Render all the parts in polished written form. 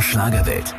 Schlagerwelt.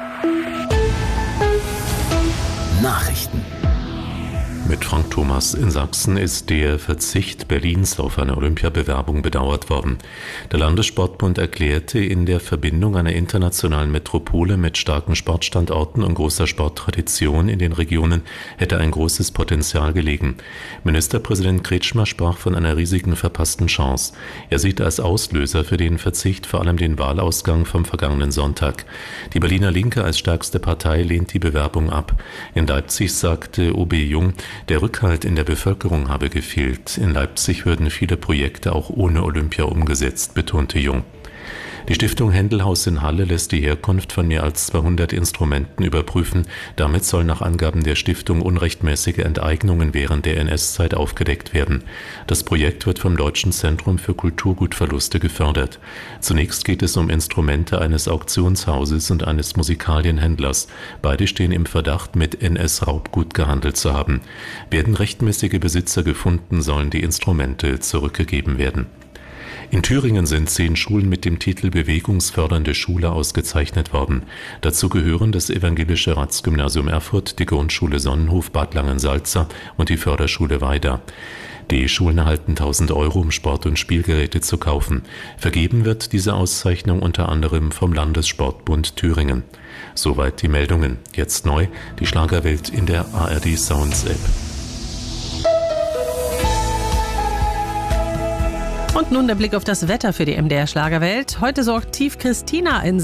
Nachrichten. Mit Frank Thomas. In Sachsen ist der Verzicht Berlins auf eine Olympiabewerbung bedauert worden. Der Landessportbund erklärte, in der Verbindung einer internationalen Metropole mit starken Sportstandorten und großer Sporttradition in den Regionen hätte ein großes Potenzial gelegen. Ministerpräsident Kretschmer sprach von einer riesigen verpassten Chance. Er sieht als Auslöser für den Verzicht vor allem den Wahlausgang vom vergangenen Sonntag. Die Berliner Linke als stärkste Partei lehnt die Bewerbung ab. In Leipzig sagte OB Jung, der Rückhalt in der Bevölkerung habe gefehlt. In Leipzig würden viele Projekte auch ohne Olympia umgesetzt, betonte Jung. Die Stiftung Händelhaus in Halle lässt die Herkunft von mehr als 200 Instrumenten überprüfen. Damit sollen nach Angaben der Stiftung unrechtmäßige Enteignungen während der NS-Zeit aufgedeckt werden. Das Projekt wird vom Deutschen Zentrum für Kulturgutverluste gefördert. Zunächst geht es um Instrumente eines Auktionshauses und eines Musikalienhändlers. Beide stehen im Verdacht, mit NS-Raubgut gehandelt zu haben. Werden rechtmäßige Besitzer gefunden, sollen die Instrumente zurückgegeben werden. In Thüringen sind 10 Schulen mit dem Titel Bewegungsfördernde Schule ausgezeichnet worden. Dazu gehören das Evangelische Ratsgymnasium Erfurt, die Grundschule Sonnenhof Bad Langensalza und die Förderschule Weida. Die Schulen erhalten 1.000 €, um Sport- und Spielgeräte zu kaufen. Vergeben wird diese Auszeichnung unter anderem vom Landessportbund Thüringen. Soweit die Meldungen. Jetzt neu, die Schlagerwelt in der ARD Sounds App. Und nun der Blick auf das Wetter für die MDR Schlagerwelt. Heute sorgt Tief Christina in